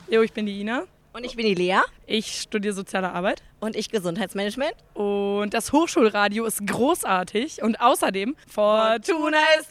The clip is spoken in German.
Jo, ich bin die Ina. Und ich bin die Lea. Ich studiere Soziale Arbeit. Und ich Gesundheitsmanagement. Und das Hochschulradio ist großartig. Und außerdem, Fortuna ist